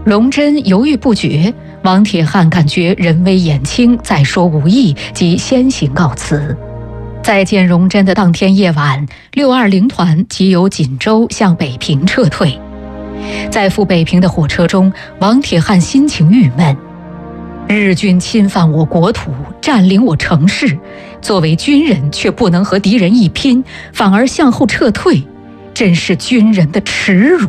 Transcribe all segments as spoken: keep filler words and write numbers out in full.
荣臻犹豫不决，王铁汉感觉人微言轻，再说无益，即先行告辞。在见荣臻的当天夜晚，六二零团即由锦州向北平撤退。在赴北平的火车中，王铁汉心情郁闷。日军侵犯我国土，占领我城市，作为军人却不能和敌人一拼，反而向后撤退，真是军人的耻辱。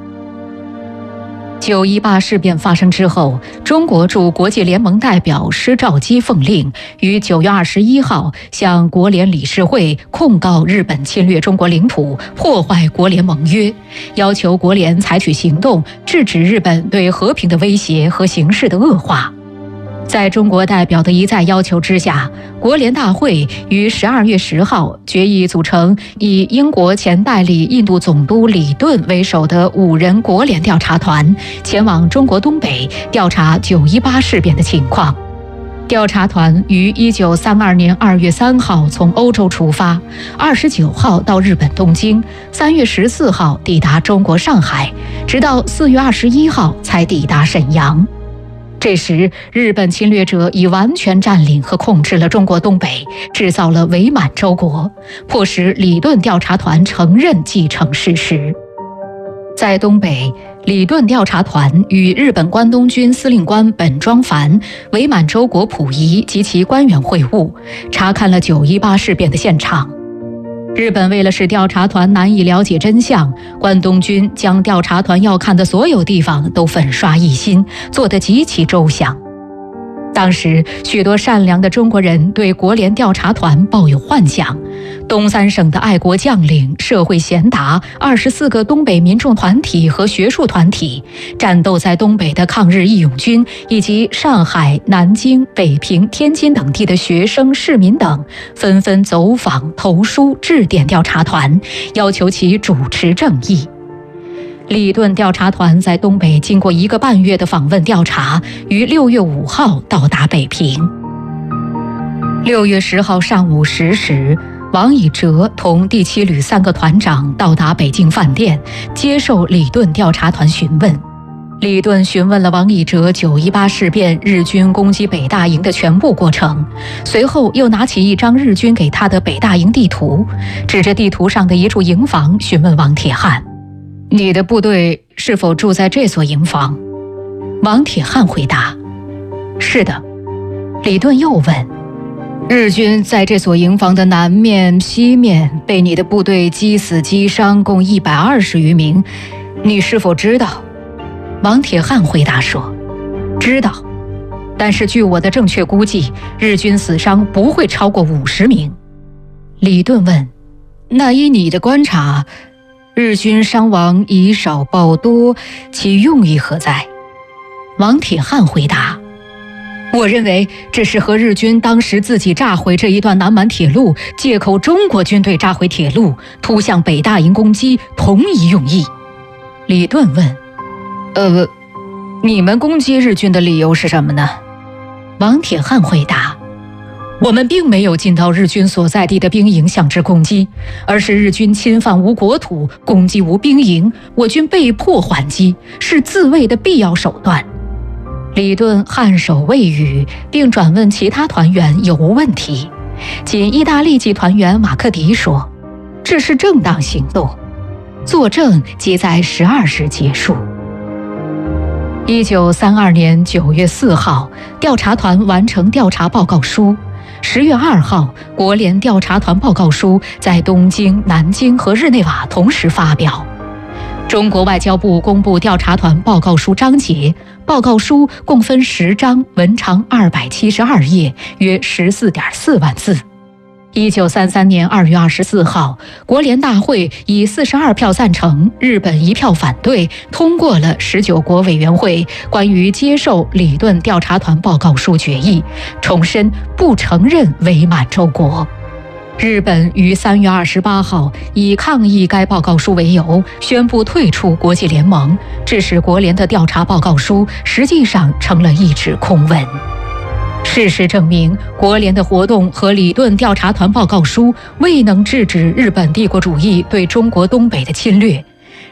九一八事变发生之后，中国驻国际联盟代表施肇基奉令，于九月二十一号向国联理事会控告日本侵略中国领土，破坏国联盟约，要求国联采取行动，制止日本对和平的威胁和形势的恶化。在中国代表的一再要求之下，国联大会于十二月十号决议组成以英国前代理印度总督李顿为首的五人国联调查团，前往中国东北调查九一八事变的情况。调查团于一九三二年二月三号从欧洲出发，二十九号到日本东京，三月十四号抵达中国上海，直到四月二十一号才抵达沈阳。这时，日本侵略者已完全占领和控制了中国东北，制造了伪满洲国，迫使李顿调查团承认继承事实。在东北，李顿调查团与日本关东军司令官本庄繁、伪满洲国溥仪及其官员会晤，查看了九一八事变的现场。日本为了使调查团难以了解真相，关东军将调查团要看的所有地方都粉刷一新，做得极其周详。当时许多善良的中国人对国联调查团抱有幻想，东三省的爱国将领、社会贤达、二十四个东北民众团体和学术团体，战斗在东北的抗日义勇军，以及上海、南京、北平、天津等地的学生、市民等，纷纷走访、投书、致电调查团，要求其主持正义。李顿调查团在东北经过一个半月的访问调查，于六月五号到达北平。六月十号上午十时，王以哲同第七旅三个团长到达北京饭店，接受李顿调查团询问。李顿询问了王以哲九一八事变日军攻击北大营的全部过程，随后又拿起一张日军给他的北大营地图，指着地图上的一处营房询问王铁汉：你的部队是否住在这所营房？王铁汉回答：是的。李顿又问：日军在这所营房的南面、西面被你的部队击死击伤共一百二十余名，你是否知道？王铁汉回答说：知道，但是据我的正确估计，日军死伤不会超过五十名。李顿问：那依你的观察，日军伤亡以少报多，其用意何在？王铁汉回答：我认为这是和日军当时自己炸毁这一段南满铁路，借口中国军队炸毁铁路，突向北大营攻击，同一用意。李顿问：呃，你们攻击日军的理由是什么呢？王铁汉回答：我们并没有进到日军所在地的兵营向之攻击，而是日军侵犯无国土，攻击无兵营，我军被迫还击，是自卫的必要手段。李顿颔首未语，并转问其他团员有无问题。仅意大利籍团员马克迪说：这是正当行动。作证即在十二时结束。一九三二年九月四号，调查团完成调查报告书。十月二号，国联调查团报告书在东京、南京和日内瓦同时发表。中国外交部公布调查团报告书章节，报告书共分十章，文长二百七十二页，约十四点四万字。一九三三年二月二十四号，国联大会以四十二票赞成、日本一票反对，通过了十九国委员会关于接受李顿调查团报告书决议，重申不承认伪满洲国。日本于三月二十八号以抗议该报告书为由，宣布退出国际联盟，致使国联的调查报告书实际上成了一纸空文。事实证明，国联的活动和李顿调查团报告书未能制止日本帝国主义对中国东北的侵略。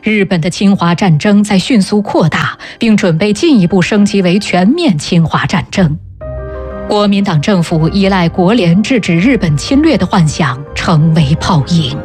日本的侵华战争在迅速扩大，并准备进一步升级为全面侵华战争。国民党政府依赖国联制止日本侵略的幻想成为泡影。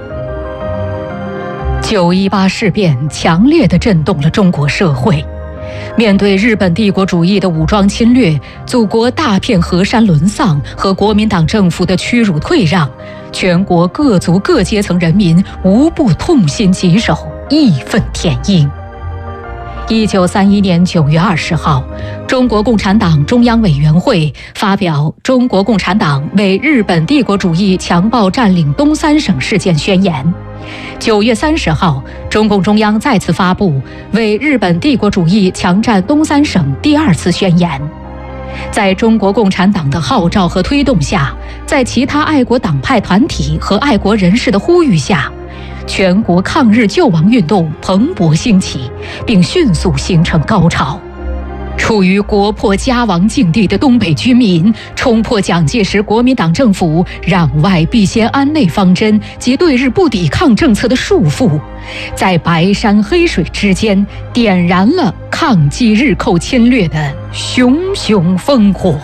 九一八事变强烈地震动了中国社会。面对日本帝国主义的武装侵略，祖国大片河山沦丧和国民党政府的屈辱退让，全国各族各阶层人民无不痛心疾首，义愤填膺。一九三一年九月二十号，中国共产党中央委员会发表《中国共产党为日本帝国主义强暴占领东三省事件宣言》。九月三十号，中共中央再次发布《为日本帝国主义强占东三省第二次宣言》。在中国共产党的号召和推动下，在其他爱国党派团体和爱国人士的呼吁下，全国抗日救亡运动蓬勃兴起，并迅速形成高潮。处于国破家亡境地的东北居民冲破蒋介石国民党政府攘外必先安内方针及对日不抵抗政策的束缚，在白山黑水之间点燃了抗击日寇侵略的熊熊烽火。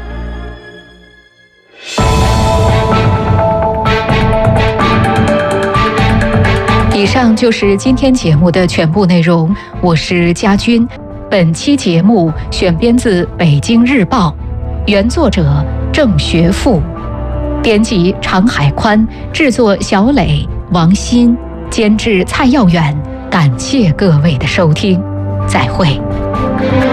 以上就是今天节目的全部内容，我是佳君。本期节目选编自《北京日报》，原作者郑学富，编辑常海宽，制作小磊、王鑫，监制蔡耀远。感谢各位的收听，再会。